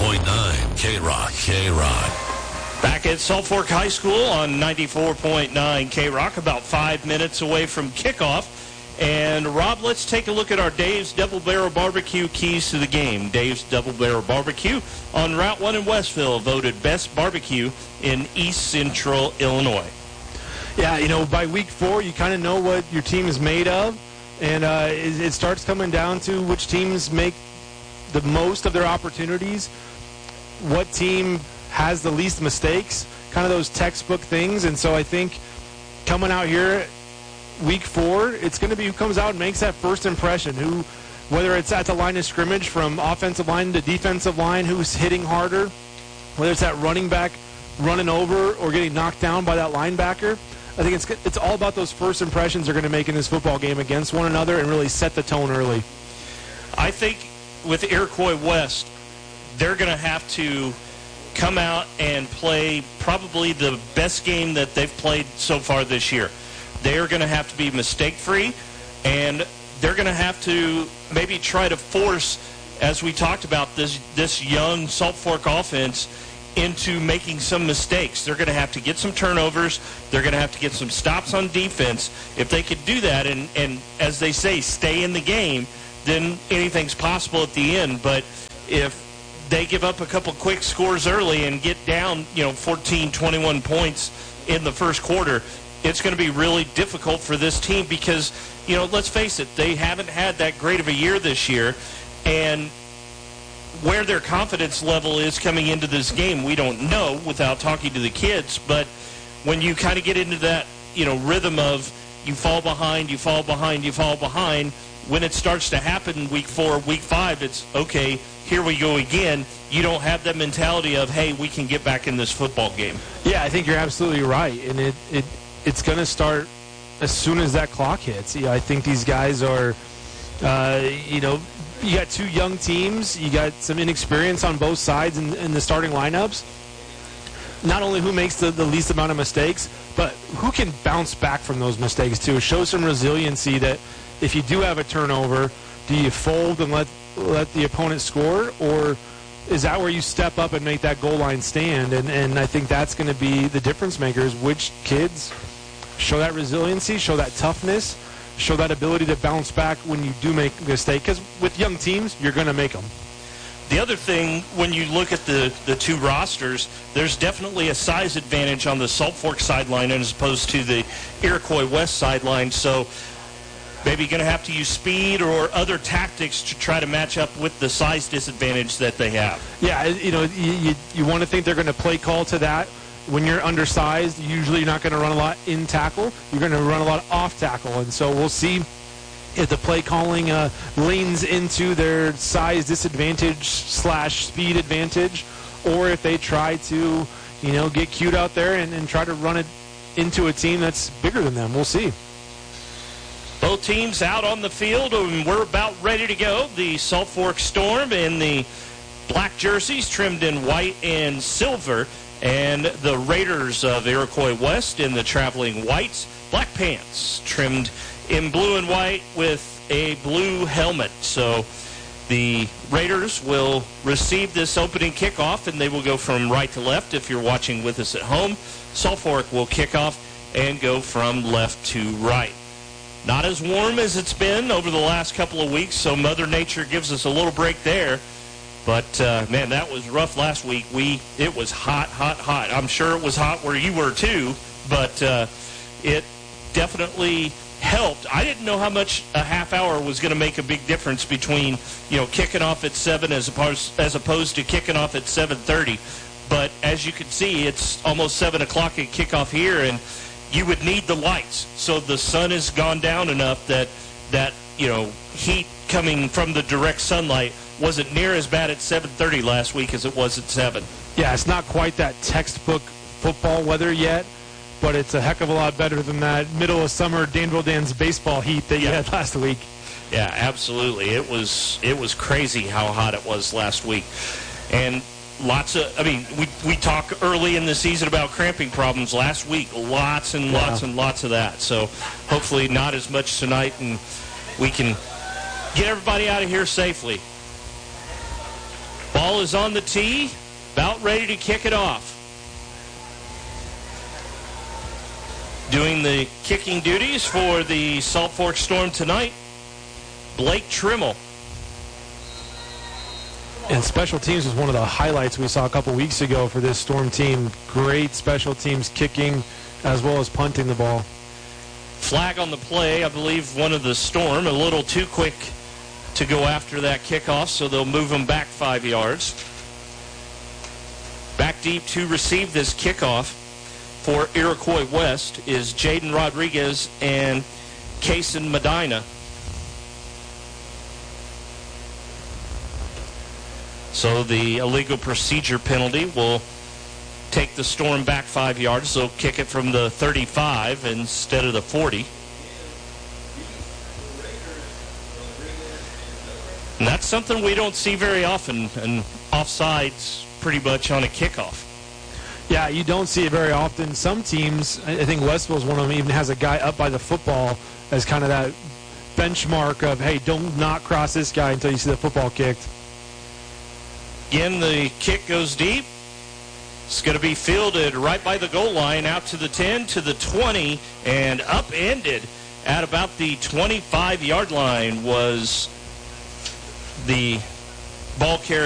94.9 K-Rock. K-Rock. Back at Salt Fork High School on 94.9 K-Rock, about 5 minutes away from kickoff. And, Rob, let's take a look at our Dave's Double Barrel Barbecue keys to the game. Dave's Double Barrel Barbecue on Route 1 in Westville, voted best barbecue in East Central Illinois. Yeah, by week 4, you kind of know what your team is made of. And it starts coming down to which teams make the most of their opportunities, what team has the least mistakes, kind of those textbook things. And so I think coming out here week 4, it's going to be who comes out and makes that first impression, whether it's at the line of scrimmage from offensive line to defensive line, who's hitting harder, whether it's that running back running over or getting knocked down by that linebacker. I think it's all about those first impressions they're going to make in this football game against one another and really set the tone early. I think with Iroquois West, they're going to have to come out and play probably the best game that they've played so far this year. They are going to have to be mistake-free, and they're going to have to maybe try to force, as we talked about, this young Salt Fork offense into making some mistakes. They're going to have to get some turnovers. They're going to have to get some stops on defense. If they could do that and as they say, stay in the game, then anything's possible at the end. But if they give up a couple quick scores early and get down, 14, 21 points in the first quarter, it's going to be really difficult for this team because, let's face it, they haven't had that great of a year this year. And where their confidence level is coming into this game, we don't know without talking to the kids. But when you kind of get into that, rhythm of you fall behind, you fall behind, you fall behind, when it starts to happen week 4, week 5, it's, okay, here we go again. You don't have that mentality of, hey, we can get back in this football game. Yeah, I think you're absolutely right. And it's going to start as soon as that clock hits. I think these guys are, you got 2 young teams. You got some inexperience on both sides in the starting lineups. Not only who makes the least amount of mistakes, but who can bounce back from those mistakes too. Show some resiliency that if you do have a turnover, do you fold and let the opponent score, or is that where you step up and make that goal line stand? And I think that's going to be the difference makers. Which kids show that resiliency, show that toughness, show that ability to bounce back when you do make a mistake. Because with young teams, you're going to make them. The other thing, when you look at the 2 rosters, there's definitely a size advantage on the Salt Fork sideline as opposed to the Iroquois West sideline. So maybe going to have to use speed or other tactics to try to match up with the size disadvantage that they have. Yeah, you want to think they're going to play call to that. When you're undersized, usually you're not going to run a lot in tackle. You're going to run a lot off tackle. And so we'll see if the play calling leans into their size disadvantage / speed advantage, or if they try to, get cute out there and try to run it into a team that's bigger than them. We'll see. Both teams out on the field, and we're about ready to go. The Salt Fork Storm in the black jerseys trimmed in white and silver, and the Raiders of Iroquois West in the traveling whites, black pants trimmed in blue and white with a blue helmet. So the Raiders will receive this opening kickoff, and they will go from right to left if you're watching with us at home. Salt Fork will kick off and go from left to right. Not as warm as it's been over the last couple of weeks, so Mother Nature gives us a little break there. But, man, that was rough last week. It was hot, hot, hot. I'm sure it was hot where you were too, but it definitely helped. I didn't know how much a half hour was going to make a big difference between, kicking off at 7 as opposed to kicking off at 7:30. But as you can see, it's almost 7 o'clock at kickoff here, and you would need the lights. So the sun has gone down enough that heat coming from the direct sunlight wasn't near as bad at 7:30 last week as it was at 7. Yeah, it's not quite that textbook football weather yet, but it's a heck of a lot better than that middle of summer Danville Dan's baseball heat that you had last week. Yeah, absolutely. It was crazy how hot it was last week. And we talked early in the season about cramping problems last week. Lots and lots of that. So hopefully not as much tonight, and we can get everybody out of here safely. Ball Ball is on the tee, about ready to kick it off. Doing the kicking duties for the Salt Fork Storm tonight, Blake Trimmel. And special teams was one of the highlights we saw a couple weeks ago for this Storm team. Great special teams kicking as well as punting the ball. Flag on the play, I believe one of the Storm, a little too quick to go after that kickoff, so they'll move them back 5 yards. Back deep to receive this kickoff for Iroquois West is Jaden Rodriguez and Kaysen Medina. So the illegal procedure penalty will take the Storm back 5 yards. They'll kick it from the 35 instead of the 40. And that's something we don't see very often, and offsides pretty much on a kickoff. Yeah, you don't see it very often. Some teams, I think Westville's one of them, even has a guy up by the football as kind of that benchmark of, hey, don't not cross this guy until you see the football kicked. Again, the kick goes deep. It's going to be fielded right by the goal line, out to the 10, to the 20, and upended at about the 25-yard line was the ball carrier.